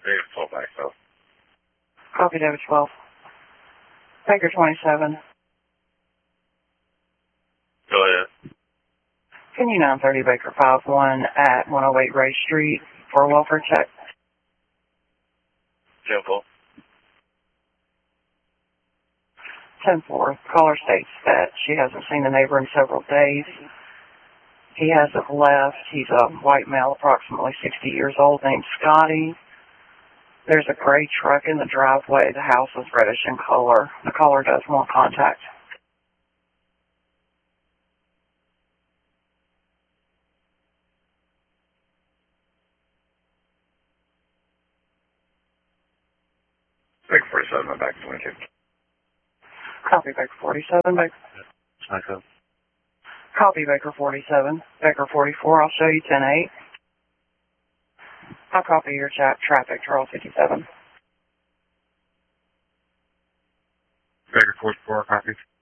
David 12 back, though. Copy, David 12. Baker 27. Go ahead. Can you 930 Baker 51 at 108 Ray Street for a welfare check? Simple. 10-4. Caller states that she hasn't seen the neighbor in several days. He hasn't left. He's a white male, approximately 60 years old, named Scotty. There's a gray truck in the driveway. The house is reddish in color. The caller does want contact. Baker 47, I'm back to 22. Copy, Baker 47. Echo. Copy, Baker 47. Baker 44, I'll show you 10-8. I'll copy your traffic, Charles 57. Baker 44, copy.